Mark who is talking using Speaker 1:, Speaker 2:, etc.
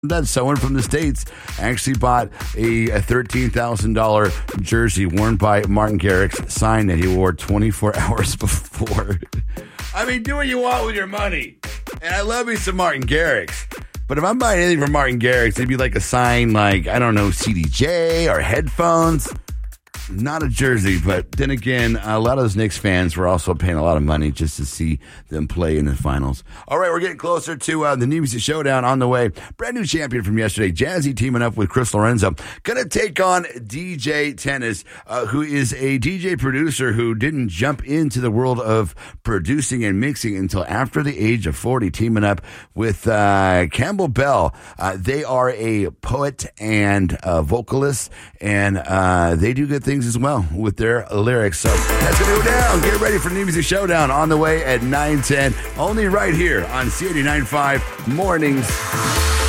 Speaker 1: that someone from the States actually bought a $13,000 jersey worn by Martin Garrix, signed that he wore 24 hours before. I mean, do what you want with your money. And I love me some Martin Garrix. But if I'm buying anything from Martin Garrix, it'd be like a sign like, I don't know, CDJ or headphones. Not a jersey, but then again, a lot of those Knicks fans were also paying a lot of money just to see them play in the finals. All right, we're getting closer to the New Music Showdown on the way. Brand new champion from yesterday, Jazzy teaming up with Chris Lorenzo. Going to take on DJ Tennis, who is a DJ producer who didn't jump into the world of producing and mixing until after the age of 40, teaming up with Campbell Bell. They are a poet and a vocalist, and they do good things as well with their lyrics. So that's going to go down. Get ready for New Music Showdown on the way at 9:10. Only right here on C89.5 Mornings.